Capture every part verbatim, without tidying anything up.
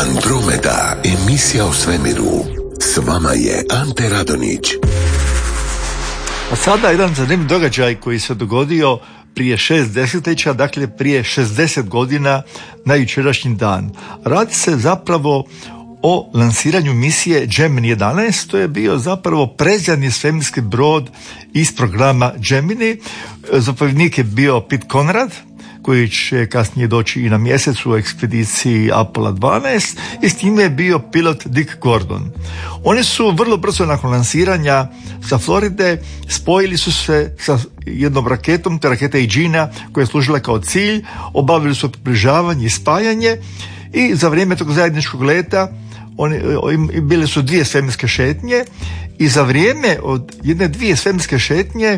Andromeda, emisija o svemiru. S vama je Ante Radonić. A sada jedan zanimljiv događaj koji se dogodio prije šest desetljeća, dakle prije šezdeset godina na jučerašnji dan. Radi se zapravo o lansiranju misije Gemini jedanaest, to je bio zapravo predzadnji svemirski brod iz programa Gemini. Zapovjednik je bio Pete Conrad, koji će kasnije doći i na mjesec u ekspediciji Apollo dvanaest, i s njime je bio pilot Dick Gordon. Oni su vrlo brzo nakon lansiranja sa Floride spojili su se sa jednom raketom, te raketa Agena, koja je služila kao cilj, obavili su približavanje i spajanje, i za vrijeme tog zajedničkog leta oni, bile su dvije svemirske šetnje, i za vrijeme od jedne dvije svemirske šetnje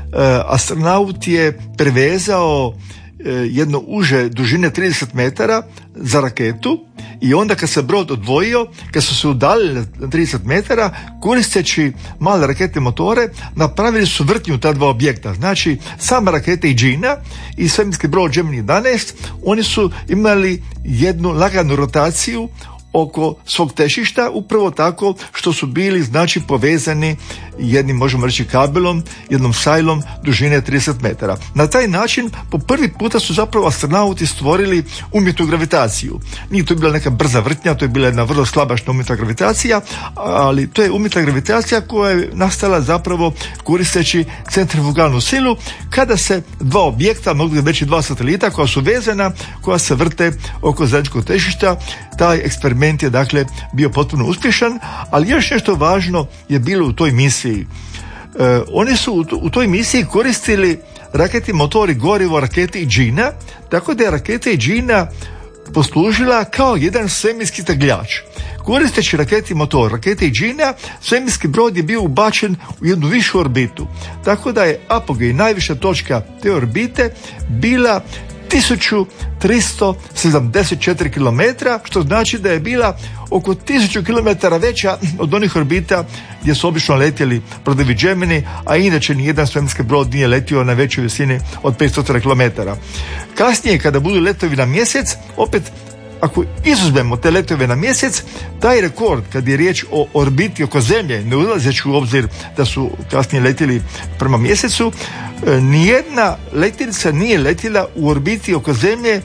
astronaut je prevezao jedno uže dužine trideset metara za raketu, i onda kad se brod odvojio, kad su se udaljili na trideset metara, koristeći male raketne motore, napravili su vrtnju ta dva objekta. Znači, sama raketa Agena i svemirski brod Gemini jedanaest, oni su imali jednu laganu rotaciju oko svog težišta, upravo tako što su bili znači povezani jednim, možemo reći, kabelom, jednom sajlom dužine trideset metara. Na taj način po prvi puta su zapravo astronauti stvorili umjetnu gravitaciju. Nije to bila neka brza vrtnja, to je bila jedna vrlo slabašna umjetna gravitacija, ali to je umjetna gravitacija koja je nastala zapravo koristeći centrifugalnu silu, kada se dva objekta, mogu reći dva satelita koja su vezana, koja se vrte oko zajedničkog težišta. Taj eksperiment je dakle bio potpuno uspješan, ali još nešto važno je bilo u toj misiji. E, oni su u, u toj misiji koristili raketni motor i gorivo rakete Agena, tako da je raketa Agena poslužila kao jedan svemirski tegljač. Koristeći raketni motor rakete Agena, svemirski brod je bio ubačen u jednu višu orbitu, tako da je apogej, najviša točka te orbite, bila tisuću tristo sedamdeset četiri kilometra, što znači da je bila oko tisuću kilometara veća od onih orbita gdje su obično letjeli brodovi Gemini, a inače nijedan svemirski brod nije letio na većoj visini od petsto kilometara. Kasnije, kada budu letovi na mjesec, opet ako izuzmemo te letove na mjesec, taj rekord, kad je riječ o orbiti oko Zemlje, ne ulazeći u obzir da su kasnije letjeli prema mjesecu, nijedna letjelica nije letjela u orbiti oko Zemlje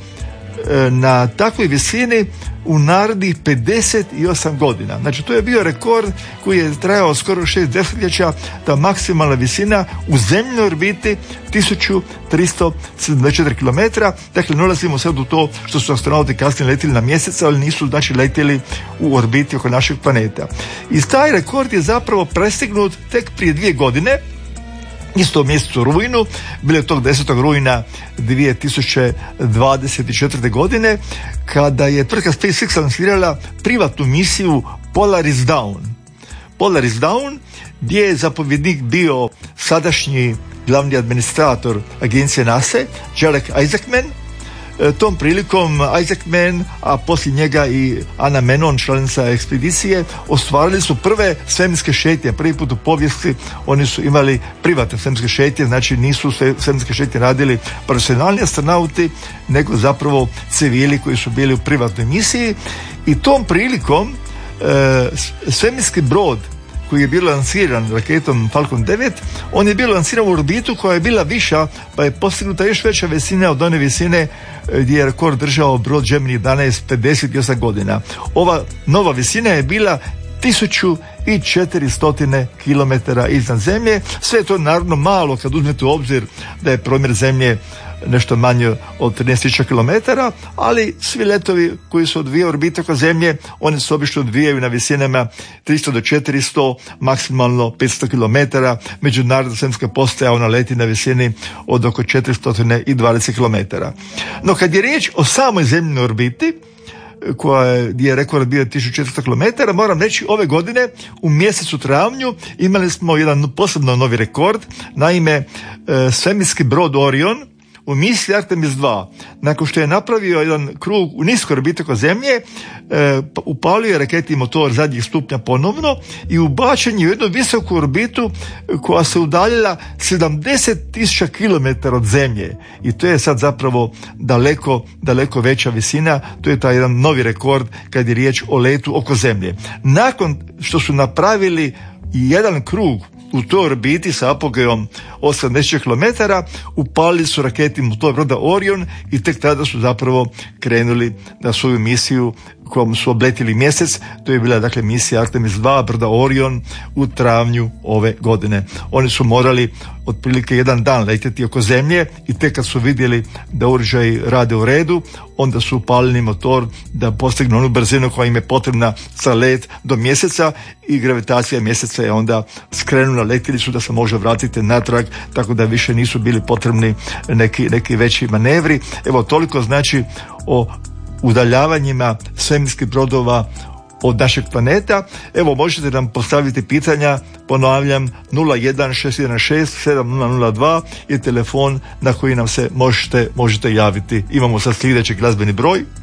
na takvoj visini u narednih pedeset osam godina. Znači, to je bio rekord koji je trajao skoro šest desetljeća, ta maksimalna visina u zemljinoj orbiti tisuću tristo sedamdeset četiri kilometra. Dakle, ne ulazimo sad u to što su astronauti kasnije letjeli na mjesec, ali nisu znači letjeli u orbiti oko našeg planeta. I taj rekord je zapravo prestignut tek prije dvije godine, isto u mjesecu rujnu, bilo je tog desetog rujna dvije tisuće dvadeset četvrte. godine, kada je tvrtka SpaceX lansirala privatnu misiju Polaris Dawn. Polaris Dawn, gdje je zapovjednik bio sadašnji glavni administrator agencije NASA, Jarek Isaacman. Tom prilikom Isaacman, a poslije njega i Ana Menon, članica ekspedicije, ostvarili su prve svemirske šetnje. Prvi put u povijesti oni su imali privatne svemirske šetnje, znači nisu svemirske šetnje radili profesionalni astronauti, nego zapravo civili koji su bili u privatnoj misiji. I tom prilikom e, svemirski brod koji je bio lansiran raketom Falcon devet, on je bio lansiran u orbitu koja je bila viša, pa je postignuta još veća visina od one visine gdje je rekord držao brod Gemini jedanaest pedeset osam godina. Ova nova visina je bila tisuću četiristo kilometara iznad Zemlje. Sve je to naravno malo kad uzmete u obzir da je promjer Zemlje nešto manje od trinaest tisuća kilometara, ali svi letovi koji su odvijaju orbite oko Zemlje, oni se obično odvijaju na visinama tristo do četiristo, maksimalno petsto kilometara. Međunarodna svemirska postaja, ona leti na visini od oko četiristo dvadeset kilometara. No kad je riječ o samoj Zemljinoj orbiti, koja je, gdje je rekord bio tisuću četiristo kilometara, moram reći, ove godine u mjesecu travnju imali smo jedan posebno novi rekord. Naime, svemirski brod Orion u misiji Artemis dva, nakon što je napravio jedan krug u niskoj orbiti oko Zemlje, e, upalio je raketni motor zadnjih stupnja ponovno i ubačen je u jednu visoku orbitu koja se udaljila sedamdeset tisuća kilometara od Zemlje. I to je sad zapravo daleko, daleko veća visina. To je taj jedan novi rekord kad je riječ o letu oko Zemlje. Nakon što su napravili jedan krug u toj orbiti sa apogeom osamdeset kilometara, upalili su raketni motor broda Orion i tek tada su zapravo krenuli na svoju misiju kojom su obletili mjesec. To je bila dakle misija Artemis dva broda Orion u travnju ove godine. Oni su morali otprilike jedan dan letjeti oko Zemlje i tek kad su vidjeli da uređaji rade u redu, onda su upalili motor da postignu onu brzinu koja im je potrebna za let do mjeseca i gravitacija mjeseca je onda skrenula letjelicu da se može vratiti natrag, tako da više nisu bili potrebni neki, neki veći manevri. Evo, toliko znači o udaljavanjima svemirskih brodova od našeg planeta. Evo, možete nam postaviti pitanja, ponavljam, nula jedan šest jedan šest sedam nula nula dva je telefon na koji nam se možete, možete javiti. Imamo sad sljedeći glazbeni broj.